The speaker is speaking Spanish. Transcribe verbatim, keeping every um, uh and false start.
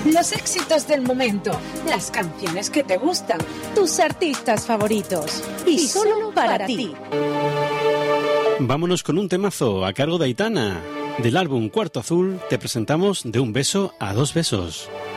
Los éxitos del momento, las canciones que te gustan, tus artistas favoritos y, y solo para, para ti. Vámonos con un temazo a cargo de Aitana. Del álbum Cuarto Azul te presentamos De un beso a dos besos.